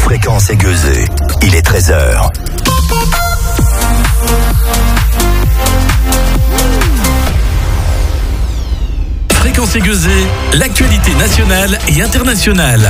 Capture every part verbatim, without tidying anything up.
Fréquence aiguisée, il est treize heures. Fréquence aiguisée, l'actualité nationale et internationale.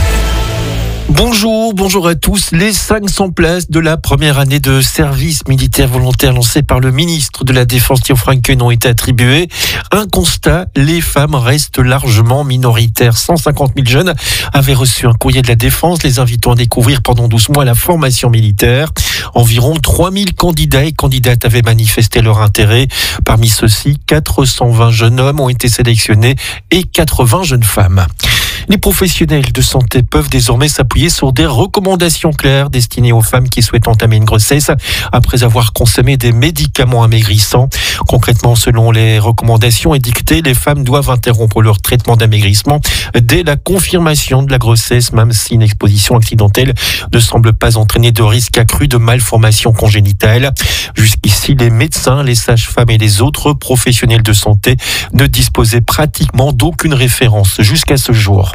Bonjour, bonjour à tous. Les cinq cents places de la première année de service militaire volontaire lancée par le ministre de la Défense Thierry Francken ont été attribuées. Un constat, les femmes restent largement minoritaires. cent cinquante mille jeunes avaient reçu un courrier de la Défense les invitant à découvrir pendant douze mois la formation militaire. Environ trois mille candidats et candidates avaient manifesté leur intérêt. Parmi ceux-ci, quatre cent vingt jeunes hommes ont été sélectionnés et quatre-vingts jeunes femmes. Les professionnels de santé peuvent désormais s'appuyer sur des recommandations claires destinées aux femmes qui souhaitent entamer une grossesse après avoir consommé des médicaments amaigrissants. Concrètement, selon les recommandations édictées, les femmes doivent interrompre leur traitement d'amaigrissement dès la confirmation de la grossesse, même si une exposition accidentelle ne semble pas entraîner de risque accru de malformation congénitale. Jusqu'ici, les médecins, les sages-femmes et les autres professionnels de santé ne disposaient pratiquement d'aucune référence jusqu'à ce jour.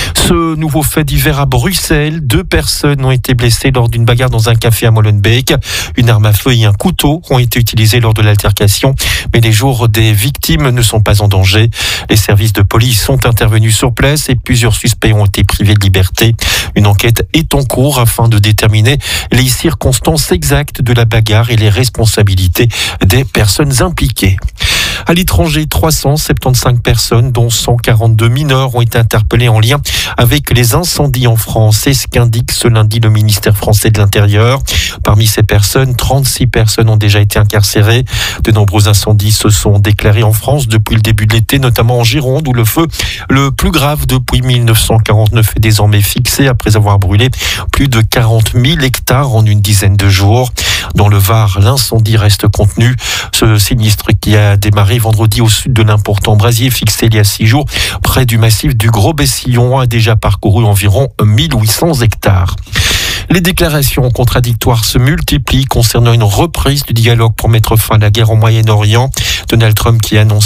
Ce nouveau fait divers à Bruxelles, deux personnes ont été blessées lors d'une bagarre dans un café à Molenbeek. Une arme à feu et un couteau ont été utilisés lors de l'altercation, mais les jours des victimes ne sont pas en danger. Les services de police sont intervenus sur place et plusieurs suspects ont été privés de liberté. Une enquête est en cours afin de déterminer les circonstances exactes de la bagarre et les responsabilités des personnes impliquées. À l'étranger, trois cent soixante-quinze personnes, dont cent quarante-deux mineurs, ont été interpellées en lien avec les incendies en France. C'est ce qu'indique ce lundi le ministère français de l'Intérieur. Parmi ces personnes, trente-six personnes ont déjà été incarcérées. De nombreux incendies se sont déclarés en France depuis le début de l'été, notamment en Gironde, où le feu, le plus grave depuis mille neuf cent quarante-neuf, est désormais fixé après avoir brûlé plus de quarante mille hectares en une dizaine de jours. Dans le Var, l'incendie reste contenu. Ce sinistre qui a démarré vendredi au sud de l'important brasier fixé il y a six jours près du massif du Gros-Bessillon a déjà parcouru environ mille huit cents hectares. Les déclarations contradictoires se multiplient concernant une reprise du dialogue pour mettre fin à la guerre au Moyen-Orient. Donald Trump qui annonce